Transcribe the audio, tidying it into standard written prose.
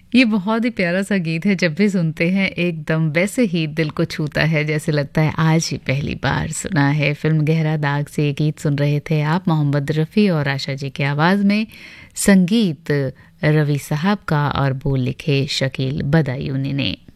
ये बहुत ही प्यारा सा गीत है, जब भी सुनते हैं एकदम वैसे ही दिल को छूता है, जैसे लगता है आज ही पहली बार सुना है। फिल्म गहरा दाग से ये गीत सुन रहे थे आप, मोहम्मद रफ़ी और आशा जी की आवाज़ में। संगीत रवि साहब का और बोल लिखे शकील बदायूनी ने।